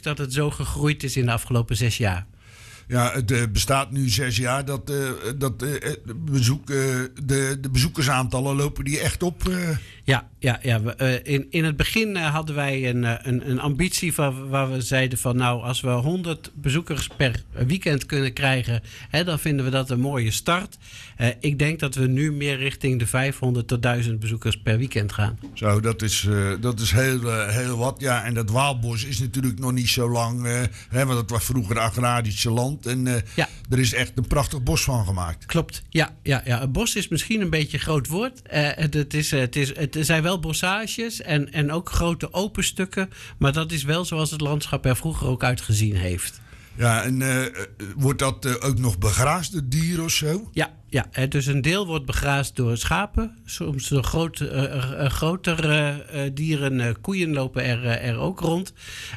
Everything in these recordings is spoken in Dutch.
dat het zo gegroeid is in de afgelopen 6 jaar. Ja, het bestaat nu 6 jaar. De bezoekersaantallen lopen die echt op. Ja. In het begin hadden wij een ambitie waar we zeiden van nou, als we 100 bezoekers per weekend kunnen krijgen, dan vinden we dat een mooie start. Ik denk dat we nu meer richting de 500 tot 1000 bezoekers per weekend gaan. Zo, dat is heel wat. Ja, en dat Waalbos is natuurlijk nog niet zo lang. Want dat was vroeger agrarische land. En er is echt een prachtig bos van gemaakt. Klopt, ja. Het bos is misschien een beetje een groot woord. Het zijn wel bossages en ook grote open stukken. Maar dat is wel zoals het landschap er vroeger ook uitgezien heeft. Ja, en wordt dat ook nog begraasd door dieren of zo? Ja, dus een deel wordt begraasd door schapen. Soms door grotere dieren. Koeien lopen er ook rond.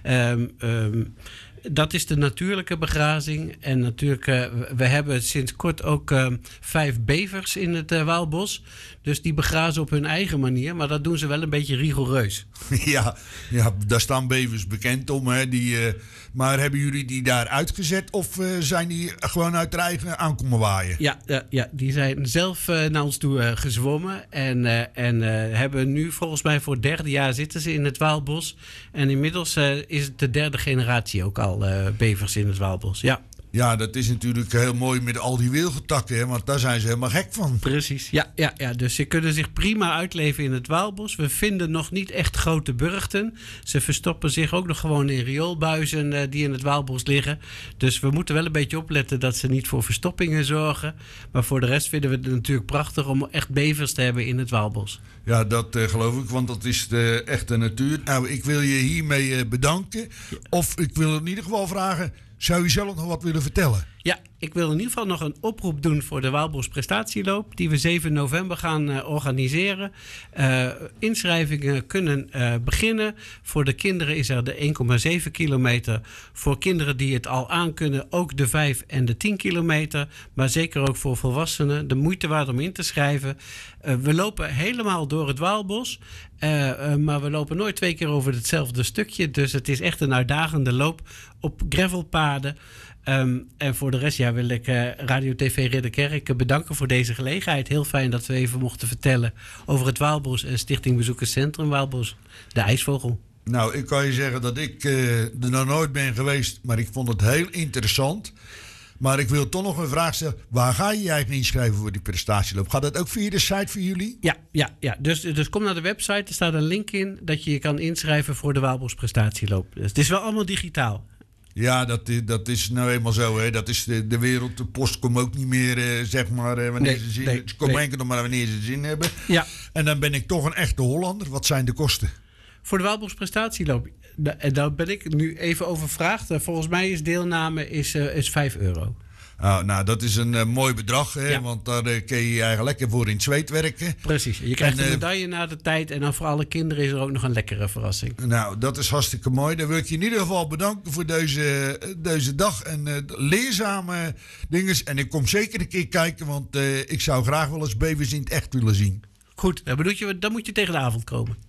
Dat is de natuurlijke begrazing. En natuurlijk, we hebben sinds kort ook 5 bevers in het Waalbos. Dus die begrazen op hun eigen manier. Maar dat doen ze wel een beetje rigoureus. Ja, daar staan bevers bekend om. Hè. Maar hebben jullie die daar uitgezet? Of zijn die gewoon uit hun eigen aankomen waaien? Ja, die zijn zelf naar ons toe gezwommen. En hebben nu volgens mij voor het 3e jaar zitten ze in het Waalbos. En inmiddels is het de 3e generatie ook al bevers in het Waalbos. Ja, dat is natuurlijk heel mooi met al die wilgetakken, hè, want daar zijn ze helemaal gek van. Precies, ja. Dus ze kunnen zich prima uitleven in het Waalbos. We vinden nog niet echt grote burchten. Ze verstoppen zich ook nog gewoon in rioolbuizen die in het Waalbos liggen. Dus we moeten wel een beetje opletten dat ze niet voor verstoppingen zorgen. Maar voor de rest vinden we het natuurlijk prachtig om echt bevers te hebben in het Waalbos. Ja, dat geloof ik, want dat is de echte natuur. Nou, ik wil je hiermee bedanken. Ja. Of ik wil in ieder geval vragen, zou je zelf nog wat willen vertellen? Ja, ik wil in ieder geval nog een oproep doen voor de Waalbos Prestatieloop, die we 7 november gaan organiseren. Inschrijvingen kunnen beginnen. Voor de kinderen is er de 1,7 kilometer. Voor kinderen die het al aankunnen ook de 5 en de 10 kilometer. Maar zeker ook voor volwassenen de moeite waard om in te schrijven. We lopen helemaal door het Waalbos. Maar we lopen nooit 2 keer over hetzelfde stukje. Dus het is echt een uitdagende loop op gravelpaden. En voor de rest wil ik Radio TV Ridderkerk bedanken voor deze gelegenheid. Heel fijn dat we even mochten vertellen over het Waalbos en Stichting Bezoekerscentrum Waalbos, de IJsvogel. Nou, ik kan je zeggen dat ik er nog nooit ben geweest, maar ik vond het heel interessant. Maar ik wil toch nog een vraag stellen. Waar ga je eigenlijk inschrijven voor die prestatieloop? Gaat dat ook via de site van jullie? Ja. Dus kom naar de website. Er staat een link in dat je je kan inschrijven voor de Waalbos Prestatieloop. Dus het is wel allemaal digitaal. Ja, dat is nou eenmaal zo. Hè. Dat is de wereld. De post komt ook niet meer, wanneer ze zin hebben. Ze komen enkel nog maar wanneer ze zin hebben. Ja. En dan ben ik toch een echte Hollander. Wat zijn de kosten? Voor de Waalbos Prestatieloop, daar ben ik nu even overvraagd. Volgens mij is deelname is €5. Nou, dat is een mooi bedrag, hè, ja. Want daar kun je eigenlijk lekker voor in het zweet werken. Precies, je krijgt een medaille na de tijd en dan voor alle kinderen is er ook nog een lekkere verrassing. Nou, dat is hartstikke mooi. Dan wil ik je in ieder geval bedanken voor deze dag en leerzame dingen. En ik kom zeker een keer kijken, want ik zou graag wel eens bevers in het echt willen zien. Goed, dan moet je tegen de avond komen.